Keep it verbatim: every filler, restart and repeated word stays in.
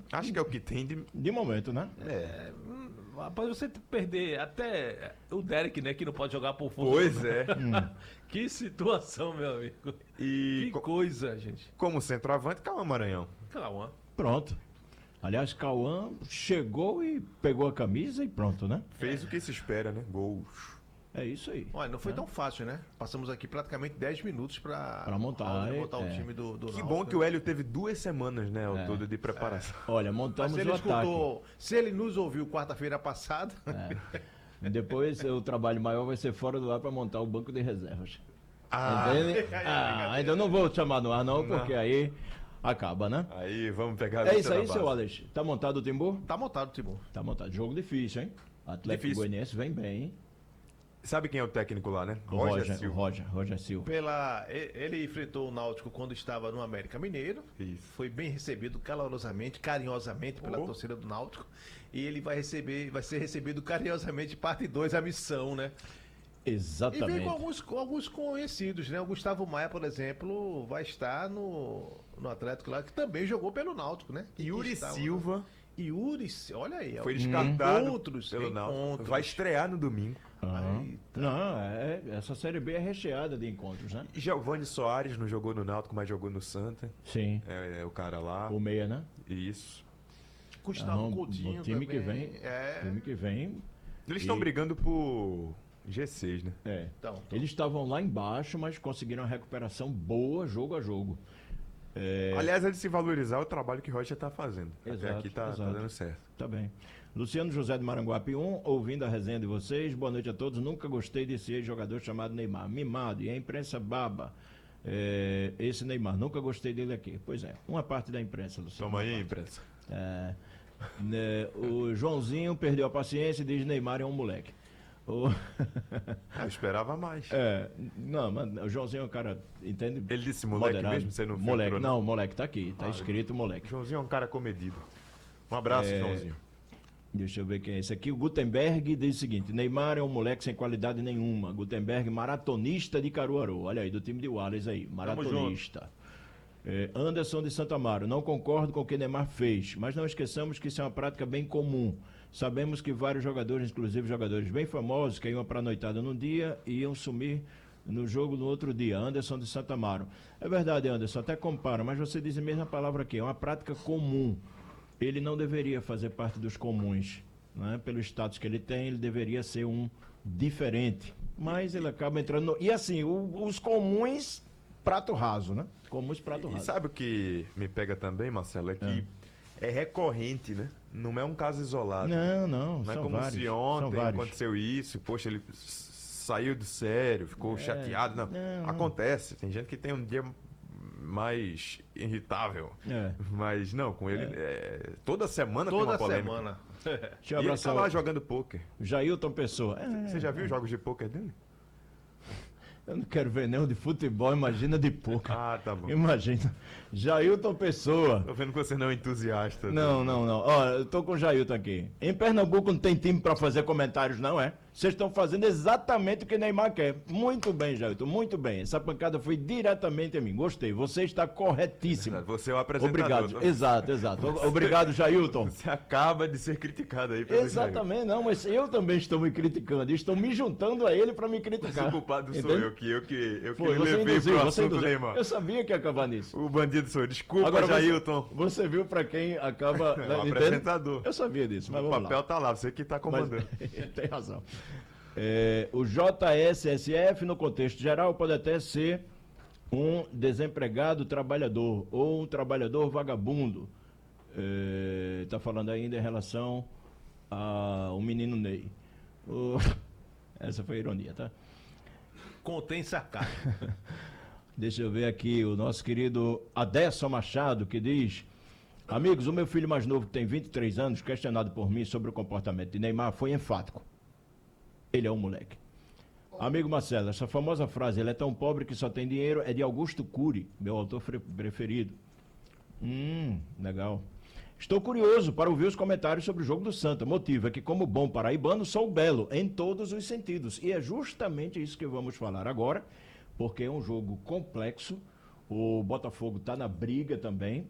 Acho que é o que tem de... De momento, né? É, hum, rapaz, você perder até o Derek, né, que não pode jogar por fora. Pois é. Que situação, meu amigo. E Que co- coisa, gente. como centroavante, calma, Maranhão. Calma. Pronto. Aliás, Cauã chegou e pegou a camisa e pronto, né? Fez o que se espera, né? Gols. É isso aí. Olha, não foi tão fácil, né? Passamos aqui praticamente dez minutos pra, Pra montar, é, montar o é. time do, do Que Náutico, bom que né? o Hélio teve duas semanas, né, ao É. todo de preparação. Olha, Mas montamos se ele o ataque. escutou, se ele nos ouviu quarta-feira passada, Depois o trabalho maior vai ser fora do ar para montar o banco de reservas. Ah, Entende? Ah, ainda não vou chamar no ar não, porque aí acaba, né? aí vamos pegar a É lista isso da aí, base. seu Alex. Tá montado o Timbu? tá montado, Timur. Tá montado. Jogo difícil, hein? Atlético Difícil. Goianiense vem bem, hein? Sabe quem é o técnico lá, né? O Roger, o Roger, Roger Silva. Pela, e- ele enfrentou o Náutico quando estava no América Mineiro. Isso. Foi bem recebido calorosamente, carinhosamente pela Oh. torcida do Náutico. E ele vai receber, vai ser recebido carinhosamente parte dois a missão, né? E vem Exatamente. com alguns, com alguns conhecidos, né? O Gustavo Maia, por exemplo, vai estar no, no Atlético lá, que também jogou pelo Náutico, né? Yuri Estava- Silva Yuri, olha aí. foi ó. descartado Encontros, pelo Náutico. encontros. Vai estrear no domingo. Aham. Eita. Não, é, essa Série B é recheada de encontros, né? Giovanni Soares não jogou no Náutico, mas jogou no Santa. Sim. É, é o cara lá. O meia, né? Isso. Gustavo Não, Coutinho o time que também. vem, É. time que vem, Eles estão E- brigando por G seis, né? é. Então, Eles estavam lá embaixo, mas conseguiram uma recuperação boa, jogo a jogo. É, Aliás, é de se valorizar o trabalho que o Roger tá fazendo. Até Exato, aqui tá, tá exato. dando certo. Tá bem. Luciano José de Maranguape um, ouvindo a resenha de vocês. Boa noite a todos. Nunca gostei desse ex-jogador chamado Neymar. Mimado e a imprensa baba. É, esse Neymar, nunca gostei dele aqui. Pois é, uma parte da imprensa, Luciano. Toma aí, imprensa. É, né, o Joãozinho perdeu a paciência e diz Neymar é um moleque. O- Ah, eu esperava mais. é, não, mas o Joãozinho é um cara, entende? Ele disse moleque Moderado. mesmo? Você não Moleque, filtrou, não, moleque, tá aqui, tá Ah, escrito moleque. Joãozinho é um cara comedido. Um abraço, É. Joãozinho. Deixa eu ver quem é esse aqui. O Gutenberg diz o seguinte: Neymar é um moleque sem qualidade nenhuma. Gutenberg, maratonista de Caruaru. Olha aí, do time de Wallace aí. Maratonista. É, Anderson de Santa Amaro. Não concordo com o que Neymar fez, mas não esqueçamos que isso é uma prática bem comum. Sabemos que vários jogadores, inclusive jogadores bem famosos, que iam para a noitada num dia e iam sumir no jogo no outro dia. Anderson de Santa Amaro. É verdade, Anderson, até compara, mas você diz a mesma palavra aqui. É uma prática comum. Ele não deveria fazer parte dos comuns, né? Pelo status que ele tem, ele deveria ser um diferente, mas ele acaba entrando no... E assim, o- os comuns, prato raso, né? Comuns, prato E raso. sabe o que me pega também, Marcelo? É que é, recorrente, né? Não é um caso isolado. Não, não, Não é são como vários, se são ontem vários. aconteceu isso, poxa, ele s- saiu do sério, ficou chateado. Não, não, não. acontece. Tem gente que tem um dia mais irritável. É. Mas não, com ele é, toda semana tem toda uma polêmica. semana. Deixa eu E ele tá abraçar lá o jogando pôquer. Jailton Pessoa. É, Você já viu jogos de pôquer dele? eu não quero ver nem o de futebol, imagina de pouco. Ah, tá bom. Imagina. Jailton Pessoa. Tô vendo que você não é entusiasta. Não, não, não. Ó, eu tô com o Jailton aqui. Em Pernambuco não tem time pra fazer comentários, não é? Vocês estão fazendo exatamente o que Neymar quer. Muito bem, Jailton, muito bem. Essa pancada foi diretamente a mim. Gostei. Você está corretíssimo. Você é o apresentador. Obrigado. Exato, exato. Obrigado, Jailton. Você acaba de ser criticado aí pelo Jair. Exatamente, não, mas eu também estou me criticando. Estou me juntando a ele pra me criticar. O culpado sou Entende? eu, que eu que, eu que Foi, você levei induziu, pro você assunto induziu. Neymar. Eu sabia que ia acabar nisso. O bandido sou eu. Desculpa, Agora você, Jailton. você viu pra quem acaba. É, né, o entende? apresentador. Eu sabia disso, mas O vamos papel lá. tá lá, você que tá Mas- comandando. tem razão. É, o J S S F, no contexto geral, pode até ser um desempregado trabalhador ou um trabalhador vagabundo. Está falando ainda em relação ao menino Ney. O- Essa foi ironia, tá? Contém sarcasmo. Deixa eu ver aqui o nosso querido Adesso Machado, que diz: amigos, o meu filho mais novo, que tem vinte e três anos, questionado por mim sobre o comportamento de Neymar, foi enfático. Ele é um moleque. Amigo Marcelo, essa famosa frase, ele é tão pobre que só tem dinheiro, é de Augusto Cury, meu autor fre- preferido. Hum, legal. Estou curioso para ouvir os comentários sobre o jogo do Santa. Motivo é que, como bom paraibano, sou belo em todos os sentidos. E é justamente isso que vamos falar agora, porque é um jogo complexo. O Botafogo está na briga também.